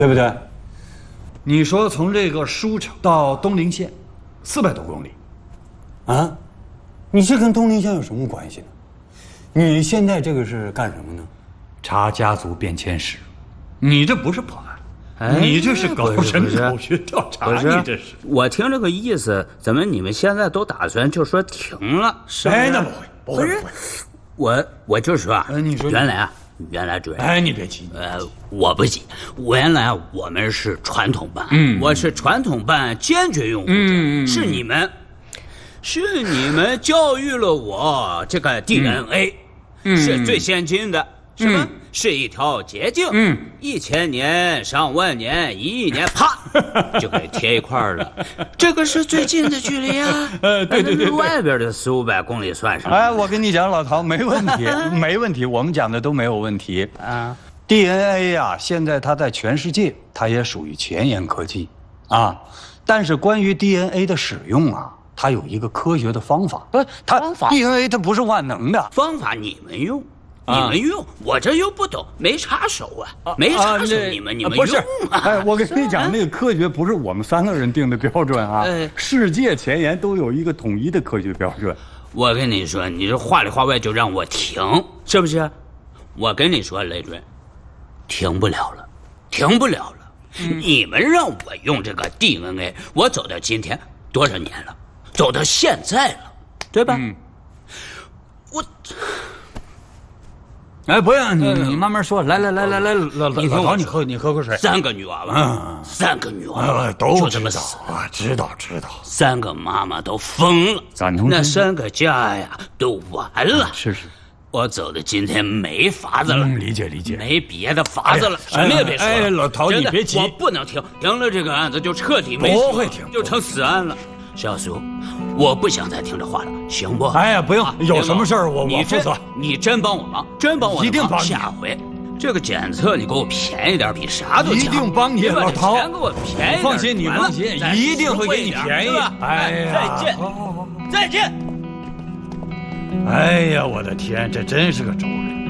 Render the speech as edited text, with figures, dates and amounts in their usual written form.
对不对？你说从这个舒城到东陵县，400多公里，啊，你这跟东陵县有什么关系呢？你现在这个是干什么呢？查家族变迁史，你这不是破案，你这是搞人口学调查，你这是。 我听这个意思，怎么你们现在都打算就说停了？是不是？ 那不会。 我就是说啊， 你说原来主任， 你别急， 我不急。原来我们是传统班，我是传统班坚决拥护者，是你们教育了我这个 DNA，是最先进的，是吧？是一条捷径，1000年、上万年、1亿年，啪就给贴一块了。这个是最近的距离啊。对，外边的400-500公里算什么？ 我跟你讲，老陶，没问题，没问题，我们讲的都没有问题啊。DNA 啊，现在它在全世界，它也属于前沿科技啊。但是关于 DNA 的使用啊，它有一个科学的方法。DNA 它不是万能的， 方法你们用。我这又不懂，没插手啊，没插手，你们用不是？我跟你讲，那个科学不是我们3个人定的标准啊，世界前沿都有一个统一的科学标准。 我跟你说，你这话里话外就让我停，是不是？我跟你说，雷准，停不了了。你们让我用这个 DNA， 我走到今天多少年了？走到现在了，对吧？我。 不要你慢慢说，来，老陶，你喝口水。 3个女娃娃，3个女娃娃都这么死啊！知道 ，3个妈妈都疯了，那3个家呀都完了。 是， 我走的今天没法子了， 理解， 没别的法子了，什么也别说了。 老陶，你别急， 我不能停了这个案子就彻底没不会停， 就成死案了。小苏，我不想再听这话了，行不？ 不用，有什么事儿我负责。 你真帮我忙，真帮我， 一定帮你。 下回这个检测你给我便宜点，比啥都强。 一定帮你，老陶。 钱给我便宜点， 放心，你放心，一定会给你便宜。 再见。 哎呀，我的天，这真是个周人。